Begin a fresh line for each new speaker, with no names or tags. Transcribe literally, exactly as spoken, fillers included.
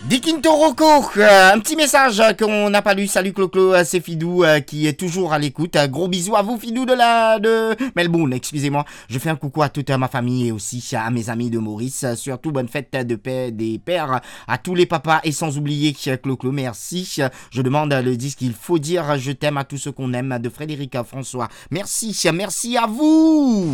Dikinto Rocco, euh, un petit message euh, qu'on n'a pas lu. Salut Clo-Clo, euh, c'est Fidou euh, qui est toujours à l'écoute. Euh, gros bisous à vous Fidou de la de Melbourne, excusez-moi. Je fais un coucou à toute euh, ma famille et aussi à mes amis de Maurice. Euh, surtout bonne fête de paix des pères à tous les papas et sans oublier euh, Clo-Clo, merci. Je demande euh, le disque Il faut dire je t'aime à tous ceux qu'on aime de Frédéric François. Merci, merci à vous.